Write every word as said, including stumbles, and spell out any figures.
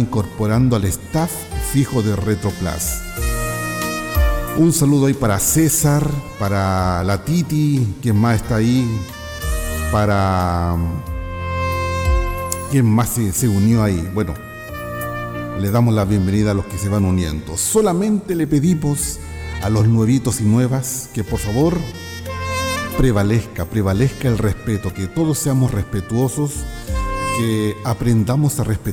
incorporando al staff fijo de Retroplas. Un saludo ahí para César, para la Titi, quien más está ahí, para... ¿Quién más se, se unió ahí? Bueno, le damos la bienvenida a los que se van uniendo. Solamente le pedimos a los nuevitos y nuevas que por favor prevalezca, prevalezca el respeto, que todos seamos respetuosos, que aprendamos a respetar